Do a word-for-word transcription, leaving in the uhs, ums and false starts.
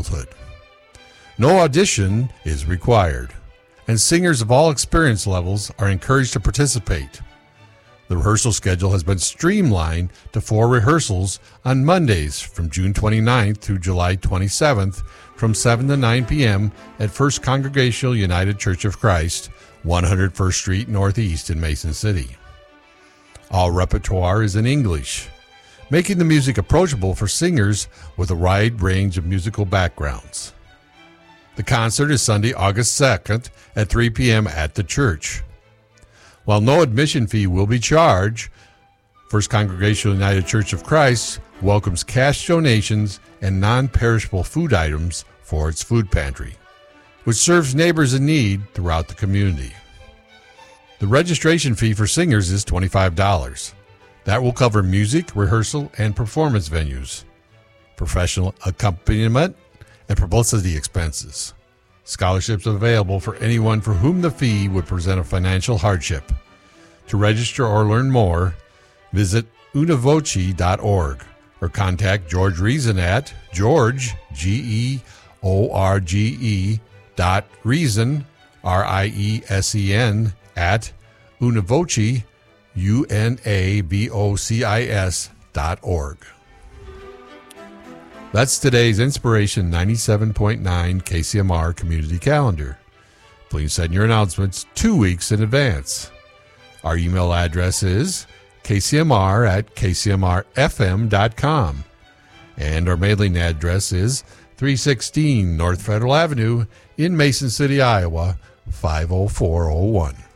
adulthood. No audition is required, and singers of all experience levels are encouraged to participate. The rehearsal schedule has been streamlined to four rehearsals on Mondays from June twenty-ninth through July twenty-seventh from seven to nine p.m. at First Congregational United Church of Christ, one hundred First Street Northeast in Mason City. All repertoire is in English, making the music approachable for singers with a wide range of musical backgrounds. The concert is Sunday, August second at three p.m. at the church. While no admission fee will be charged, First Congregational United Church of Christ welcomes cash donations and non-perishable food items for its food pantry, which serves neighbors in need throughout the community. The registration fee for singers is twenty-five dollars. That will cover music, rehearsal, and performance venues, professional accompaniment, and publicity expenses. Scholarships available for anyone for whom the fee would present a financial hardship. To register or learn more, visit univoce dot org or contact George Reason at George, G E O R G E, dot Reason, R I E S E N, at univoce, U N A V O C I S, dot org. That's today's Inspiration ninety-seven point nine K C M R Community Calendar. Please send your announcements two weeks in advance. Our email address is k c m r at k c m r f m dot com, and our mailing address is three sixteen North Federal Avenue in Mason City, Iowa, five oh four oh one.